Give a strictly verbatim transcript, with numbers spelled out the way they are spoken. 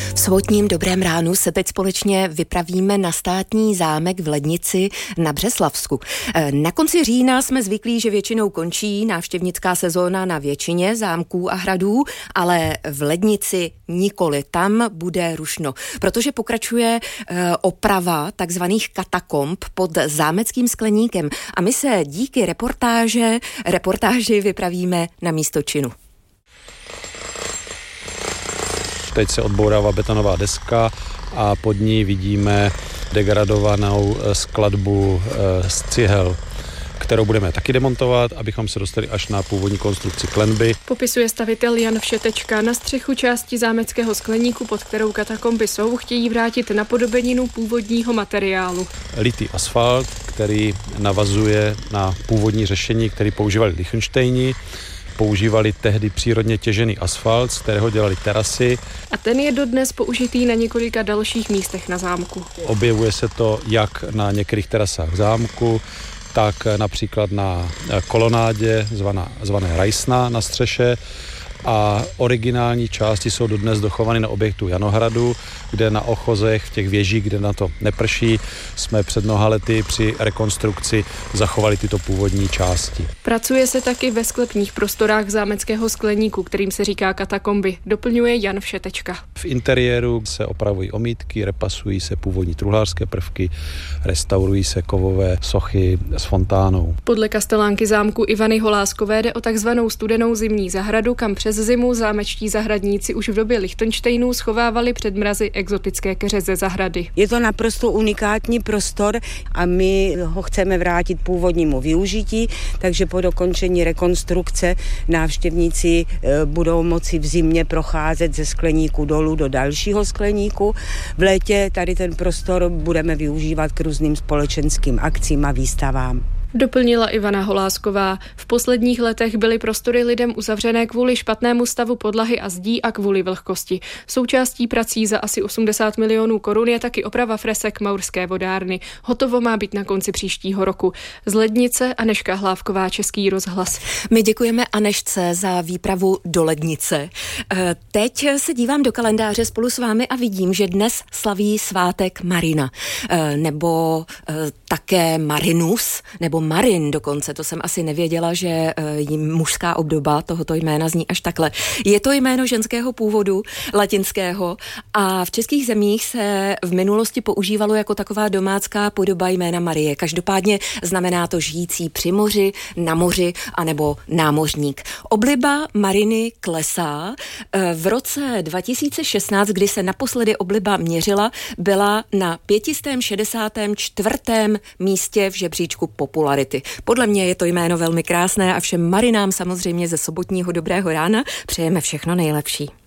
V sobotním Dobrém ránu se teď společně vypravíme na státní zámek v Lednici na Břeslavsku. Na konci října jsme zvyklí, že většinou končí návštěvnická sezóna na většině zámků a hradů, ale v Lednici nikoli. Tam bude rušno, protože pokračuje oprava takzvaných katakomb pod zámeckým skleníkem a my se díky reportáže, reportáži vypravíme na místo činu. Teď se odbourává betonová deska a pod ní vidíme degradovanou skladbu z cihel, kterou budeme taky demontovat, abychom se dostali až na původní konstrukci klenby. Popisuje stavitel Jan Všetečka. Na střechu části zámeckého skleníku, pod kterou katakomby jsou, chtějí vrátit napodobeninu původního materiálu. Litý asfalt, který navazuje na původní řešení, který používali Lichtenštejni. Používali tehdy přírodně těžený asfalt, z kterého dělali terasy. A ten je dodnes použitý na několika dalších místech na zámku. Objevuje se to jak na některých terasách zámku, tak například na kolonádě zvaná, zvané Rajsna na střeše. A originální části jsou dodnes dochovány na objektu Janohradu, kde na ochozech, v těch věžích, kde na to neprší, jsme před mnoha lety při rekonstrukci zachovali tyto původní části. Pracuje se taky ve sklepních prostorách zámeckého skleníku, kterým se říká katakomby, doplňuje Jan Všetečka. V interiéru se opravují omítky, repasují se původní truhlářské prvky, restaurují se kovové sochy s fontánou. Podle kastelánky zámku Ivany Holáskové jde o takzvanou studenou zimní zahradu, kam přes zimu zámečtí zahradníci už v době Lichtenštejnů schovávali před mrazy exotické keře ze zahrady. Je to naprosto unikátní prostor a my ho chceme vrátit původnímu využití, takže po dokončení rekonstrukce návštěvníci budou moci v zimě procházet ze skleníku dolů do dalšího skleníku. V létě tady ten prostor budeme využívat k různým společenským akcím a výstavám. Doplnila Ivana Holásková. V posledních letech byly prostory lidem uzavřené kvůli špatnému stavu podlahy a zdí a kvůli vlhkosti. Součástí prací za asi osmdesát milionů korun je taky oprava fresek Maurské vodárny. Hotovo má být na konci příštího roku. Z Lednice Anežka Hlávková, Český rozhlas. My děkujeme Anežce za výpravu do Lednice. Teď se dívám do kalendáře spolu s vámi a vidím, že dnes slaví svátek Marina. Nebo také Marinus, nebo Marin dokonce, to jsem asi nevěděla, že jim mužská obdoba tohoto jména zní až takhle. Je to jméno ženského původu, latinského, a v českých zemích se v minulosti používalo jako taková domácká podoba jména Marie. Každopádně znamená to žijící při moři, na moři anebo námořník. Obliba Mariny klesá. V roce dva tisíce šestnáct, kdy se naposledy obliba měřila, byla na pět set šedesát čtyři. místě v žebříčku popularity. Podle mě je to jméno velmi krásné a všem marinám samozřejmě ze sobotního Dobrého rána přejeme všechno nejlepší.